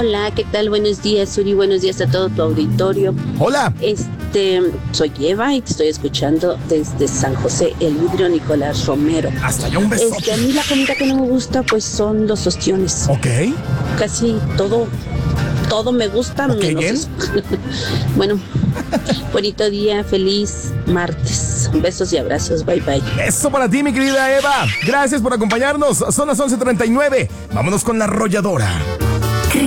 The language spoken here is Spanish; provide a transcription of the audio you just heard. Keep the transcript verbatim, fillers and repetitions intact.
Hola, ¿qué tal? Buenos días, Suri. Buenos días a todo tu auditorio. Hola. Este, soy Eva y te estoy escuchando desde San José, El Vidrio, Nicolás Romero. Hasta allá un besote. Este, a mí la comida que no me gusta, pues, son los ostiones. Ok. Casi todo, todo me gusta, Ok, menos bien. eso. Bueno, bonito día, feliz martes. Besos y abrazos, bye bye. Eso para ti, mi querida Eva. Gracias por acompañarnos. Son las once treinta y nueve. Vámonos con la arrolladora.